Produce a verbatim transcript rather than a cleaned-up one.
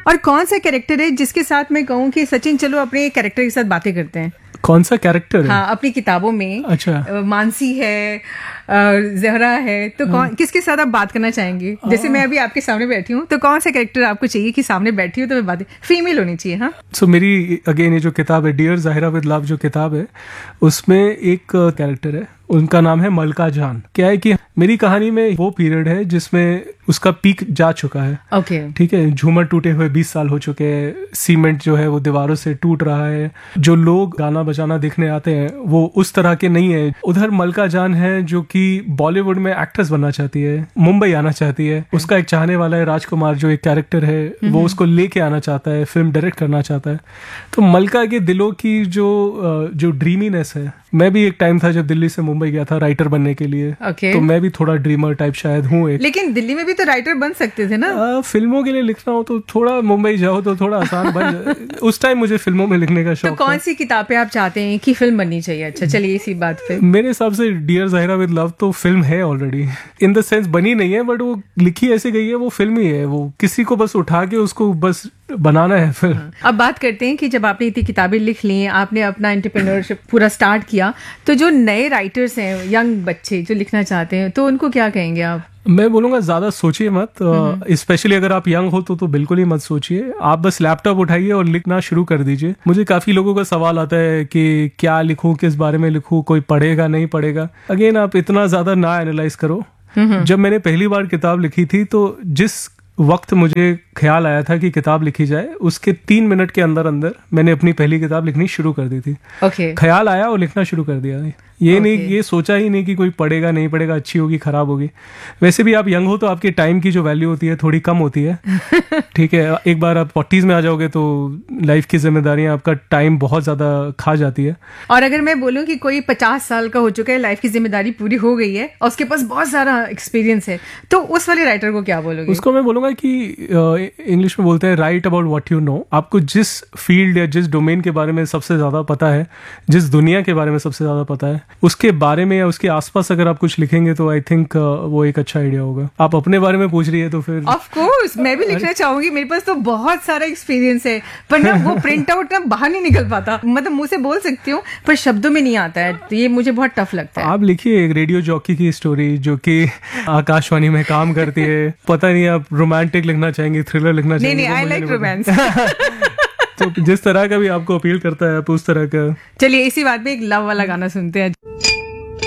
और कौन सा कैरेक्टर है जिसके साथ मैं कहूँ कि सचिन चलो अपने कैरेक्टर के साथ बातें करते हैं? कौन सा कैरेक्टर है? हाँ, अपनी किताबों में। अच्छा। मानसी है, जहरा है, तो कौन किसके साथ आप बात करना चाहेंगे? जैसे मैं अभी आपके सामने बैठी हूँ, तो कौन सा कैरेक्टर आपको चाहिए कि सामने बैठी हूँ तो मैं बातें, फीमेल होनी चाहिए? हाँ, सो so, मेरी अगेन ये जो किताब है डियर जाहिरा विद लव जो किताब है, उसमें एक कैरेक्टर है, उनका नाम है मलका जान। क्या है कि मेरी कहानी में वो पीरियड है जिसमें उसका पीक जा चुका है। Okay okay. ठीक है, झूमर टूटे हुए बीस साल हो चुके हैं, सीमेंट जो है वो दीवारों से टूट रहा है, जो लोग गाना बजाना देखने आते हैं वो उस तरह के नहीं है। उधर मलका जान है जो कि बॉलीवुड में एक्ट्रेस बनना चाहती है, मुंबई आना चाहती है, उसका एक चाहने वाला है राजकुमार जो एक कैरेक्टर है, वो उसको लेके आना चाहता है, फिल्म डायरेक्ट करना चाहता है। तो मलका के दिलों की जो जो ड्रीमीनेस है, मैं भी एक टाइम था जब दिल्ली से मुंबई गया था राइटर बनने के लिए। okay. तो मैं भी थोड़ा ड्रीमर टाइप शायद हूँ एक। लेकिन दिल्ली में भी तो राइटर बन सकते थे ना? आ, फिल्मों के लिए लिखना हो तो थोड़ा मुंबई जाओ तो थोड़ा आसान बन उस टाइम मुझे फिल्मों में लिखने का शौक। तो कौन सी किताब पे आप चाहते हैं कि फिल्म बननी चाहिए? अच्छा चलिए इसी बात पे। मेरे हिसाब से डियर जाहिरा विद लव तो फिल्म है ऑलरेडी, इन द सेंस बनी नहीं है बट वो लिखी ऐसे गई है, वो फिल्म ही है। वो किसी को बस उठा के उसको बस बनाना है फिर। अब बात करते हैं कि जब आपने इतनी किताबें लिख ली, आपने अपना एंटरप्रेन्योरशिप पूरा स्टार्ट किया, तो जो नए राइटर्स हैं, यंग बच्चे जो लिखना चाहते हैं, तो उनको क्या कहेंगे आप? मैं बोलूंगा ज्यादा सोचिए मत, स्पेशली अगर आप यंग हो तो तो बिल्कुल ही मत सोचिए। आप बस लैपटॉप उठाइए और लिखना शुरू कर दीजिए। मुझे काफी लोगों का सवाल आता है कि क्या लिखूं, किस बारे में लिखूं, कोई पढ़ेगा नहीं पढ़ेगा। अगेन आप इतना ज्यादा ना एनालाइज करो। जब मैंने पहली बार किताब लिखी थी तो जिस वक्त मुझे ख्याल आया था कि किताब लिखी जाए, उसके तीन मिनट के अंदर अंदर मैंने अपनी पहली किताब लिखनी शुरू कर दी थी। okay. ख्याल आया और लिखना शुरू कर दिया। ये okay. नहीं, ये सोचा ही नहीं कि कोई पढ़ेगा नहीं पढ़ेगा, अच्छी होगी खराब होगी। वैसे भी आप यंग हो तो आपके टाइम की जो वैल्यू होती है थोड़ी कम होती है। ठीक है, एक बार आप फोर्टीज में आ जाओगे तो लाइफ की जिम्मेदारियां, आपका टाइम बहुत ज्यादा खा जाती है। और अगर मैं बोलूं कि कोई पचास साल का हो चुका है, लाइफ की जिम्मेदारी पूरी हो गई है और उसके पास बहुत सारा एक्सपीरियंस है, तो उस वाले राइटर को क्या बोलोगे? उसको मैं बोलूंगा कि इंग्लिश में बोलते हैं right about what you know. आपको जिस फील्ड या जिस डोमेन के बारे में सबसे ज्यादा पता है, जिस दुनिया के बारे में सबसे ज्यादा पता है, उसके बारे में या उसके आसपास अगर आप कुछ लिखेंगे तो आई थिंक वो एक अच्छा आइडिया होगा। आप अपने बारे में पूछ रही है तो फिर ऑफ कोर्स मैं भी लिखना चाहूंगी। मेरे पास तो बहुत सारा एक्सपीरियंस है, पर ना वो प्रिंट आउट ना बाहर नहीं निकल पाता। मतलब मुंह से बोल सकती हूँ पर शब्दों में नहीं आता है, तो ये मुझे बहुत टफ लगता है। आप लिखिए एक रेडियो जॉकी की स्टोरी जो कि आकाशवाणी में काम करती है। पता नहीं आप रोमांटिक लिखना चाहेंगे, थ्रिलर लिखना चाहेंगे? नहीं नहीं, आई लाइक रोमांस। तो जिस तरह का भी आपको अपील करता है आप उस तरह का। चलिए इसी बात पे एक लव वाला गाना सुनते हैं।